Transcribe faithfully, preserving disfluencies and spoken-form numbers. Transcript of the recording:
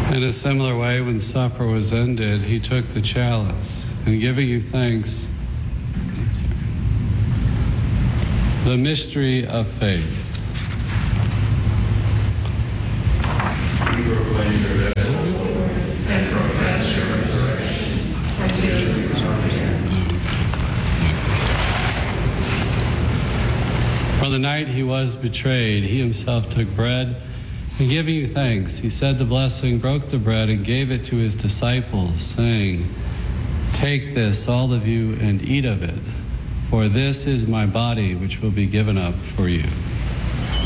In a similar way, when supper was ended, he took the chalice, and giving you thanks, the mystery of faith. We proclaim your death, Lord, and profess your resurrection until you come again. For the night he was betrayed, he himself took bread, and giving you thanks, he said the blessing, broke the bread, and gave it to his disciples, saying, "Take this, all of you, and eat of it, for this is my body, which will be given up for you."